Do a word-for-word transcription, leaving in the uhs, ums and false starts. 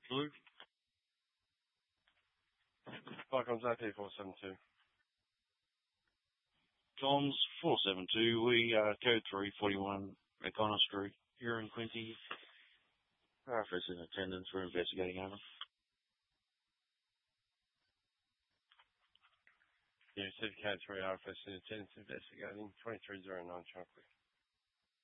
Blue. Viacom's A P four seven two. Tom's four seven two. We are code three forty-one O'Connor Street here in Quincy. R F S in attendance. We're investigating over. Yeah, C K three R F S in attendance investigating twenty-three oh nine Chocolate.